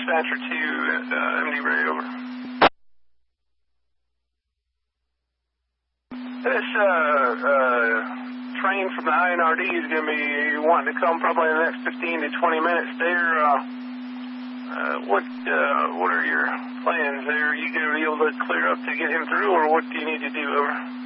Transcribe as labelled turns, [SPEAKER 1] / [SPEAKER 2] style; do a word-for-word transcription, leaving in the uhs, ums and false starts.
[SPEAKER 1] dispatcher to uh, M D Ray, over. This uh, uh, train from the I N R D is going to be wanting to come probably in the next fifteen to twenty minutes there. Uh, uh, what uh, what are your plans there? Are you going to be able to clear up to get him through, or what do you need to do, over?